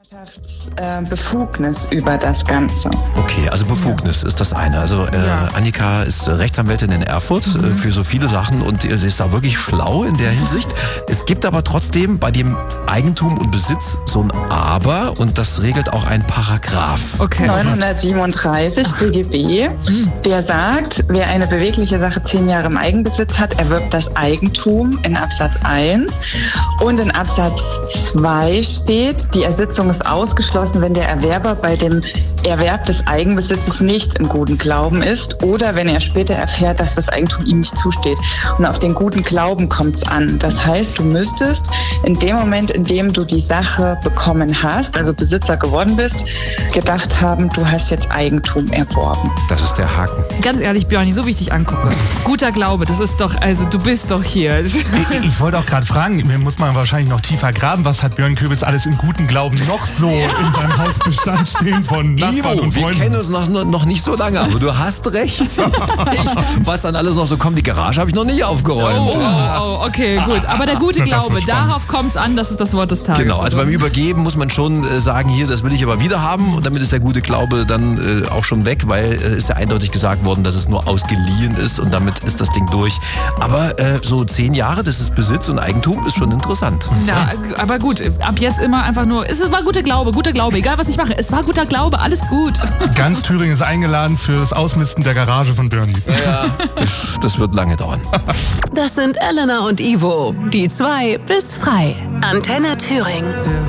Befugnis über das Ganze. Okay, also Befugnis ist das eine. Also Annika ist Rechtsanwältin in Erfurt für so viele Sachen und sie ist da wirklich schlau in der Hinsicht. Es gibt aber trotzdem bei dem Eigentum und Besitz so ein Aber und das regelt auch ein Paragraph. Okay. 937 BGB, der sagt, wer eine bewegliche Sache 10 Jahre im Eigenbesitz hat, erwirbt das Eigentum in Absatz 1 und in Absatz 2 steht, die Ersitzung ist ausgeschlossen, wenn der Erwerber bei dem Erwerb des Eigenbesitzes nicht im guten Glauben ist oder wenn er später erfährt, dass das Eigentum ihm nicht zusteht. Und auf den guten Glauben kommt es an. Das heißt, du müsstest in dem Moment, in dem du die Sache bekommen hast, also Besitzer geworden bist, gedacht haben, du hast jetzt Eigentum erworben. Das ist der Haken. Ganz ehrlich, Björni, so wie ich dich angucke. Guter Glaube, das ist doch, also du bist doch hier. Ich wollte auch gerade fragen, mir muss man wahrscheinlich noch tiefer graben, was hat Björn Köbitz alles im guten Glauben noch so in seinem Hausbestand stehen von Nachbarn Ivo, und wir Freunden? kennen uns noch nicht so lange, aber du hast recht. Was dann alles noch so kommt, die Garage habe ich noch nicht aufgeräumt. Okay, gut. Aber der gute Das Glaube, wird spannend. darauf kommt es an, das ist das Wort des Tages. Genau, also beim Übergeben muss man schon sagen, hier, das will ich aber wieder haben und damit ist der gute Glaube dann auch schon weg, weil ist ja eindeutig gesagt worden, dass es nur ausgeliehen ist und damit ist das Ding durch. Aber so 10 Jahre, das ist Besitz und Eigentum, ist schon interessant. Ja, aber gut, ab jetzt immer einfach nur, es war guter Glaube, egal was ich mache, es war guter Glaube, alles gut. Ganz Thüringen ist eingeladen für das Ausmisten der Garage von Björni. Ja, das wird lange dauern. Das sind Elena und Ivo, die 2 bis frei. Antenne Thüringen.